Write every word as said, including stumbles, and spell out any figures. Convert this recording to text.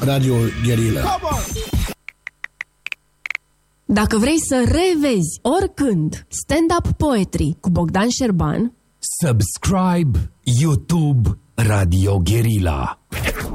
Radio Guerilla. Dacă vrei să revezi oricând stand-up poetry cu Bogdan Șerban, subscribe YouTube Radio Guerilla.